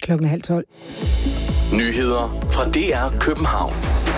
11:30. Nyheder fra DR København.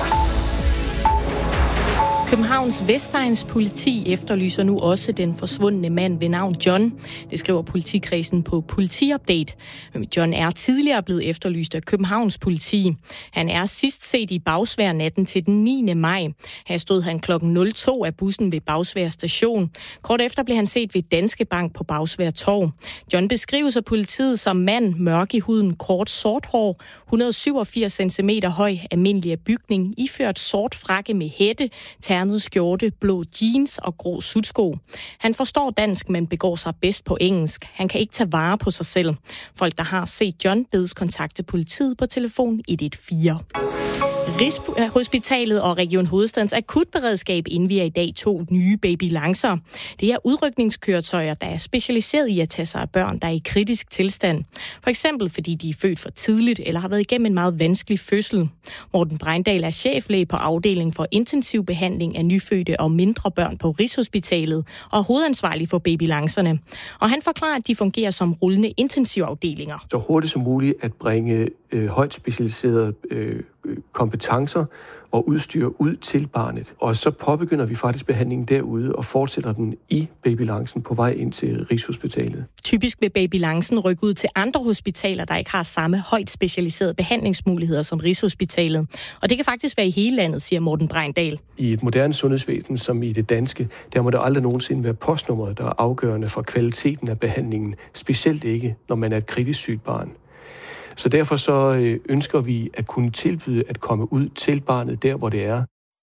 Københavns Vestegns politi efterlyser nu også den forsvundne mand ved navn John. Det skriver politikredsen på Politiupdate. John er tidligere blevet efterlyst af Københavns politi. Han er sidst set i Bagsværd natten til den 9. maj. Her stod han klokken 02 af bussen ved Bagsværd station. Kort efter blev han set ved Danske Bank på Bagsværd Torv. John beskrives af politiet som mand, mørk i huden, kort sort hår, 187 cm høj, almindelig af bygning, iført sort frakke med hætte, ternet skjorte, blå jeans og grå sutsko. Han forstår dansk, men begår sig bedst på engelsk. Han kan ikke tage vare på sig selv. Folk, der har set John, bedes kontakte politiet på telefon 114. Rigshospitalet og Region Hovedstadens akutberedskab indvier i dag 2 nye babylancer. Det er udrykningskøretøjer, der er specialiseret i at tage sig af børn, der er i kritisk tilstand. For eksempel fordi de er født for tidligt eller har været igennem en meget vanskelig fødsel. Morten Breindal er cheflæge på afdelingen for intensiv behandling af nyfødte og mindre børn på Rigshospitalet og hovedansvarlig for babylancerne. Og han forklarer, at de fungerer som rullende intensivafdelinger. Så hurtigt som muligt at bringe højt specialiserede kompetencer og udstyr ud til barnet. Og så påbegynder vi faktisk behandlingen derude og fortsætter den i babylancen på vej ind til Rigshospitalet. Typisk vil babylancen rykke ud til andre hospitaler, der ikke har samme højt specialiserede behandlingsmuligheder som Rigshospitalet. Og det kan faktisk være i hele landet, siger Morten Breindal. I et moderne sundhedsvæsen som i det danske, der må der aldrig nogensinde være postnummeret, der er afgørende for kvaliteten af behandlingen. Specielt ikke, når man er et kritisk sygt barn. Så derfor så ønsker vi at kunne tilbyde at komme ud til barnet der, hvor det er.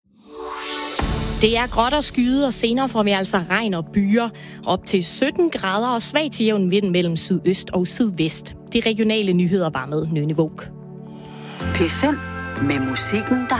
Det er gråt og skyde, og senere får vi altså regn og byer. Op til 17 grader og svag til jævn vind mellem sydøst og sydvest. De regionale nyheder var med Nøgne Våg. P5 med musikken, der